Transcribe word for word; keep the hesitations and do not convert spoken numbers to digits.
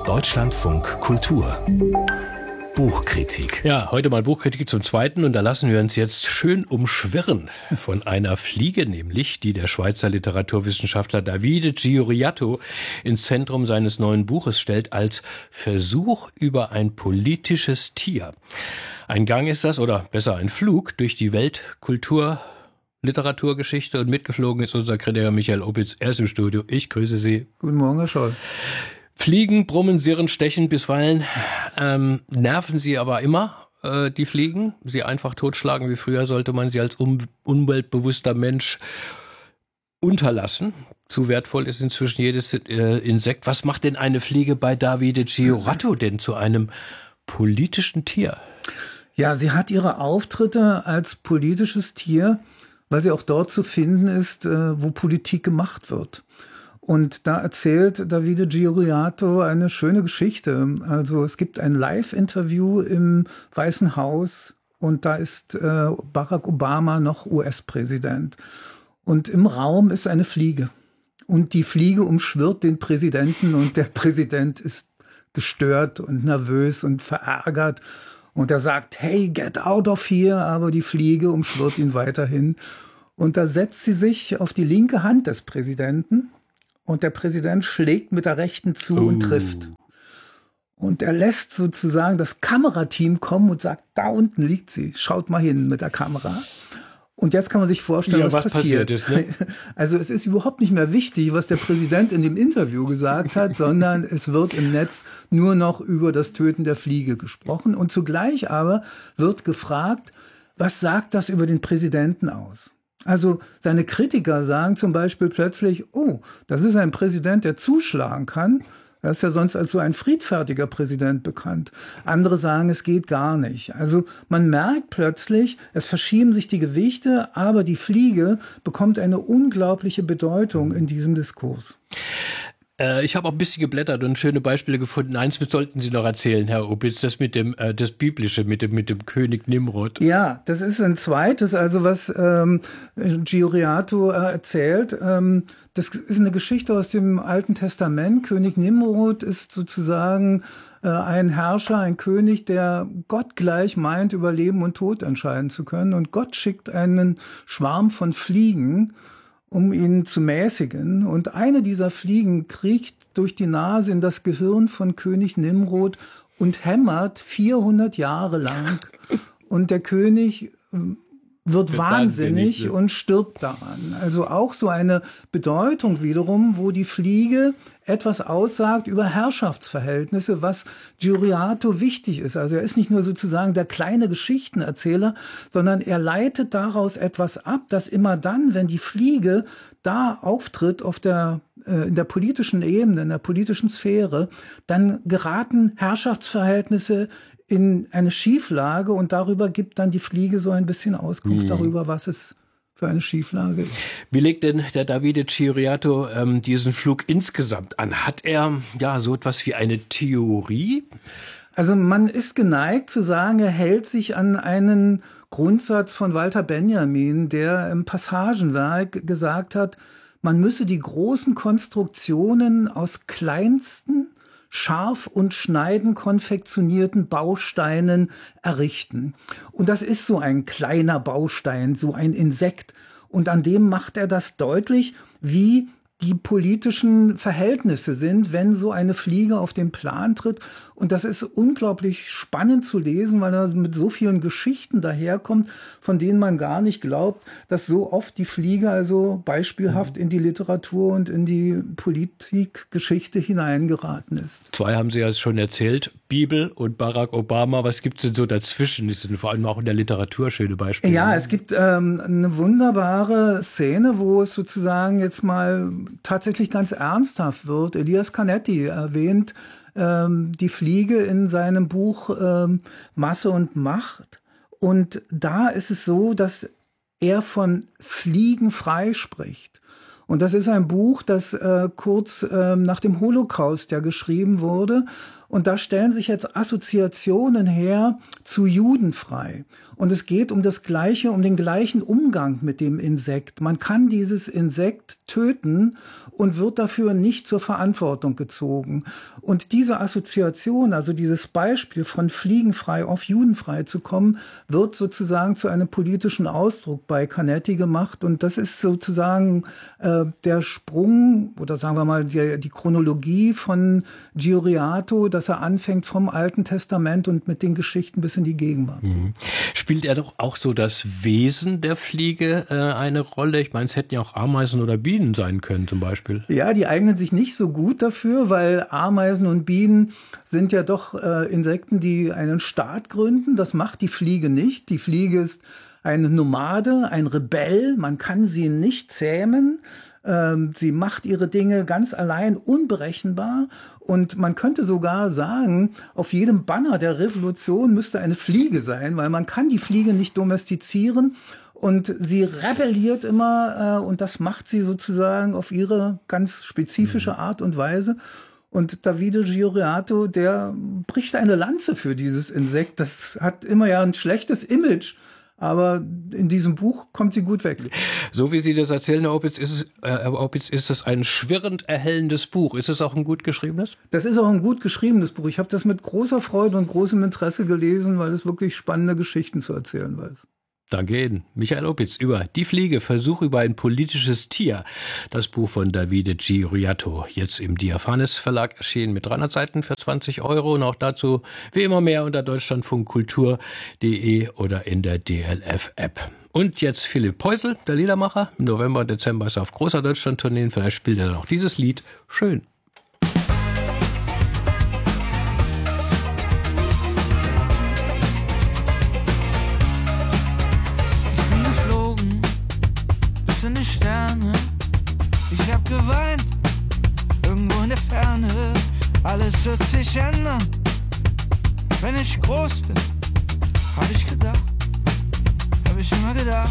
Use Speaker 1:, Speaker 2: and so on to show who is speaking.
Speaker 1: Deutschlandfunk Kultur Buchkritik.
Speaker 2: Ja, heute mal Buchkritik zum Zweiten und da lassen wir uns jetzt schön umschwirren von einer Fliege, nämlich die der Schweizer Literaturwissenschaftler Davide Giuriatto ins Zentrum seines neuen Buches stellt als Versuch über ein politisches Tier. Ein Gang ist das, oder besser ein Flug durch die Weltkultur, Literaturgeschichte, und mitgeflogen ist unser Kritiker Michael Opitz. Er ist im Studio. Ich grüße Sie.
Speaker 3: Guten Morgen, Herr Scholl.
Speaker 2: Fliegen, brummen, sirren, stechen bisweilen, ähm, nerven sie aber immer, äh, die Fliegen. Sie einfach totschlagen wie früher, sollte man sie als um, umweltbewusster Mensch unterlassen. Zu wertvoll ist inzwischen jedes äh, Insekt. Was macht denn eine Fliege bei Davide Giuriatto denn zu einem politischen Tier?
Speaker 3: Ja, sie hat ihre Auftritte als politisches Tier, weil sie auch dort zu finden ist, äh, wo Politik gemacht wird. Und da erzählt Davide Giuriatto eine schöne Geschichte. Also es gibt ein Live-Interview im Weißen Haus und da ist äh, Barack Obama noch U S-Präsident. Und im Raum ist eine Fliege. Und die Fliege umschwirrt den Präsidenten und der Präsident ist gestört und nervös und verärgert. Und er sagt, hey, get out of here, aber die Fliege umschwirrt ihn weiterhin. Und da setzt sie sich auf die linke Hand des Präsidenten. Und der Präsident schlägt mit der rechten zu uh. und trifft. Und er lässt sozusagen das Kamerateam kommen und sagt, da unten liegt sie, schaut mal hin mit der Kamera. Und jetzt kann man sich vorstellen, ja, was, was passiert. passiert ist, ne? Also es ist überhaupt nicht mehr wichtig, was der Präsident in dem Interview gesagt hat, sondern es wird im Netz nur noch über das Töten der Fliege gesprochen. Und zugleich aber wird gefragt, was sagt das über den Präsidenten aus? Also seine Kritiker sagen zum Beispiel plötzlich, oh, das ist ein Präsident, der zuschlagen kann. Er ist ja sonst als so ein friedfertiger Präsident bekannt. Andere sagen, es geht gar nicht. Also man merkt plötzlich, es verschieben sich die Gewichte, aber die Fliege bekommt eine unglaubliche Bedeutung in diesem Diskurs.
Speaker 2: Äh, ich habe auch ein bisschen geblättert und schöne Beispiele gefunden. Eins sollten Sie noch erzählen, Herr Opitz, das mit dem, äh, das Biblische, mit dem, mit dem König Nimrod.
Speaker 3: Ja, das ist ein zweites, also was ähm, Giuriatto äh, erzählt. Ähm, das ist eine Geschichte aus dem Alten Testament. König Nimrod ist sozusagen äh, ein Herrscher, ein König, der Gott gleich meint, über Leben und Tod entscheiden zu können. Und Gott schickt einen Schwarm von Fliegen, um ihn zu mäßigen. Und eine dieser Fliegen kriecht durch die Nase in das Gehirn von König Nimrod und hämmert vierhundert Jahre lang. Und der König wird wahnsinnig, wahnsinnig und stirbt daran. Also auch so eine Bedeutung wiederum, wo die Fliege etwas aussagt über Herrschaftsverhältnisse, was Giuriatto wichtig ist. Also er ist nicht nur sozusagen der kleine Geschichtenerzähler, sondern er leitet daraus etwas ab, dass immer dann, wenn die Fliege da auftritt auf der, äh, in der politischen Ebene, in der politischen Sphäre, dann geraten Herrschaftsverhältnisse in eine Schieflage und darüber gibt dann die Fliege so ein bisschen Auskunft mhm. darüber, was es für eine Schieflage ist.
Speaker 2: Wie legt denn der Davide Giuriatto ähm, diesen Flug insgesamt an? Hat er ja so etwas wie eine Theorie?
Speaker 3: Also man ist geneigt zu sagen, er hält sich an einen Grundsatz von Walter Benjamin, der im Passagenwerk gesagt hat, man müsse die großen Konstruktionen aus kleinsten, scharf und schneiden konfektionierten Bausteinen errichten. Und das ist so ein kleiner Baustein, so ein Insekt. Und an dem macht er das deutlich, wie die politischen Verhältnisse sind, wenn so eine Fliege auf den Plan tritt. Und das ist unglaublich spannend zu lesen, weil er mit so vielen Geschichten daherkommt, von denen man gar nicht glaubt, dass so oft die Fliege also beispielhaft in die Literatur und in die Politikgeschichte hineingeraten ist.
Speaker 2: Zwei haben Sie ja schon erzählt, Bibel und Barack Obama. Was gibt es denn so dazwischen? Das sind vor allem auch in der Literatur schöne Beispiele.
Speaker 3: Ja, es gibt ähm, eine wunderbare Szene, wo es sozusagen jetzt mal tatsächlich ganz ernsthaft wird. Elias Canetti erwähnt ähm, die Fliege in seinem Buch ähm, Masse und Macht. Und da ist es so, dass er von Fliegen frei spricht. Und das ist ein Buch, das äh, kurz äh, nach dem Holocaust ja geschrieben wurde. Und da stellen sich jetzt Assoziationen her zu Judenfrei. Und es geht um das Gleiche, um den gleichen Umgang mit dem Insekt. Man kann dieses Insekt töten und wird dafür nicht zur Verantwortung gezogen. Und diese Assoziation, also dieses Beispiel von fliegenfrei auf judenfrei zu kommen, wird sozusagen zu einem politischen Ausdruck bei Canetti gemacht. Und das ist sozusagen äh, der Sprung oder sagen wir mal die, die Chronologie von Giuriato, dass er anfängt vom Alten Testament und mit den Geschichten bis in die Gegenwart.
Speaker 2: Mhm. Spielt er doch auch so das Wesen der Fliege äh, eine Rolle? Ich meine, es hätten ja auch Ameisen oder Bienen sein können zum Beispiel.
Speaker 3: Ja, die eignen sich nicht so gut dafür, weil Ameisen und Bienen sind ja doch äh, Insekten, die einen Staat gründen. Das macht die Fliege nicht. Die Fliege ist ein Nomade, ein Rebell. Man kann sie nicht zähmen. Ähm, sie macht ihre Dinge ganz allein, unberechenbar. Und man könnte sogar sagen, auf jedem Banner der Revolution müsste eine Fliege sein, weil man kann die Fliege nicht domestizieren. Und sie rebelliert immer äh, und das macht sie sozusagen auf ihre ganz spezifische Art und Weise. Und Davide Giuriato, der bricht eine Lanze für dieses Insekt. Das hat immer ja ein schlechtes Image. Aber in diesem Buch kommt sie gut weg.
Speaker 2: So wie Sie das erzählen, Herr Opitz, ist es, äh, Herr Opitz, ist es ein schwirrend erhellendes Buch. Ist es auch ein gut geschriebenes?
Speaker 3: Das ist auch ein gut geschriebenes Buch. Ich habe das mit großer Freude und großem Interesse gelesen, weil es wirklich spannende Geschichten zu erzählen weiß.
Speaker 2: Danke Ihnen. Michael Opitz über Die Fliege, Versuch über ein politisches Tier. Das Buch von Davide Giuriato, jetzt im Diaphanes Verlag erschienen mit dreihundert Seiten für zwanzig Euro. Und auch dazu wie immer mehr unter deutschlandfunkkultur punkt de oder in der D L F-App. Und jetzt Philipp Peusel, der Liedermacher. Im November und Dezember ist er auf großer Deutschland-Tourneen. Vielleicht spielt er dann auch dieses Lied. Schön.
Speaker 4: Ich hab geweint, irgendwo in der Ferne. Alles wird sich ändern. Wenn ich groß bin, hab ich gedacht.